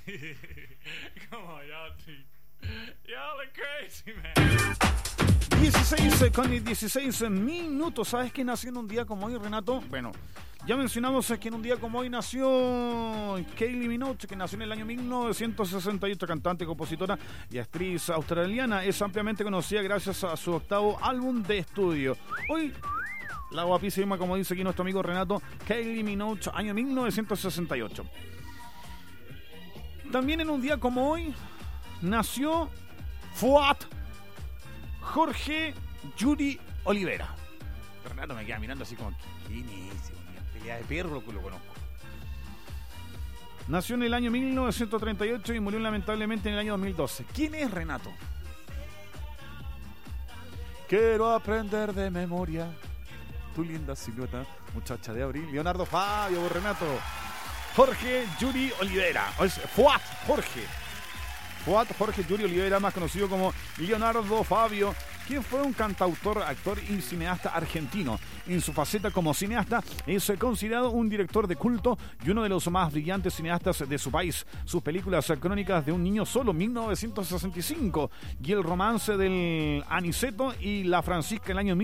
Come on, y'all are crazy, man. 16 minutos. ¿Sabes quién nació en un día como hoy, Renato? Bueno, ya mencionamos que en un día como hoy nació Kylie Minogue, que nació en el año 1968, cantante, compositora y actriz australiana. Es ampliamente conocida gracias a su octavo álbum de estudio. Hoy, la guapísima, como dice aquí nuestro amigo Renato, Kylie Minogue, año 1968. También en un día como hoy nació Fuat Jorge Yuri Olivera. Renato me queda mirando así como, ¿quién es? Pelea de perro lo conozco. Nació en el año 1938 y murió lamentablemente en el año 2012. ¿Quién es Renato? Quiero aprender de memoria tu linda silueta, muchacha de abril. Leonardo Fabio, Renato. Jorge Yuri Olivera. Fuat Jorge Yuri Olivera, más conocido como Leonardo Fabio, quien fue un cantautor, actor y cineasta argentino. En su faceta como cineasta es considerado un director de culto y uno de los más brillantes cineastas de su país. Sus películas Crónicas de un niño solo, 1965, y El romance del Aniceto y La Francisca, el año